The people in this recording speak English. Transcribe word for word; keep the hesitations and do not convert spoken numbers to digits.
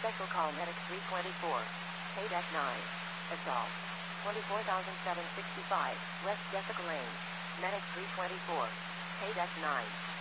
Special call Medic three twenty-four. Paydeck nine. Assault. twenty-four thousand seven hundred sixty-five. West Jessica Lane. Medic three twenty-four. Paydeck nine.